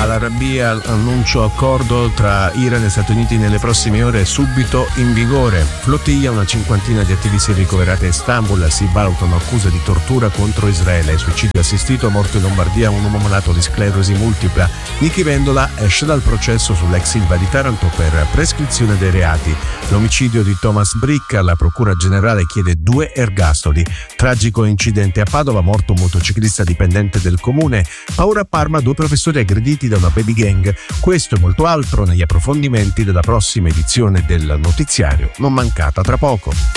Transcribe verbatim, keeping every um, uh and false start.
L'Arabia, annuncio accordo tra Iran e Stati Uniti nelle prossime ore subito in vigore. Flottiglia, una cinquantina di attivisti ricoverati a Istanbul, si valutano accuse di tortura contro Israele. Suicidio assistito, morto in Lombardia un uomo malato di sclerosi multipla. Nichi Vendola esce dal processo sull'ex Ilva di Taranto per prescrizione dei reati. L'omicidio di Thomas Bricca, la procura generale chiede due ergastoli. Tragico incidente a Padova, morto un motociclista dipendente del comune. Paura a Parma, due professori aggrediti da una baby gang. Questo e molto altro negli approfondimenti della prossima edizione del notiziario, non mancata tra poco.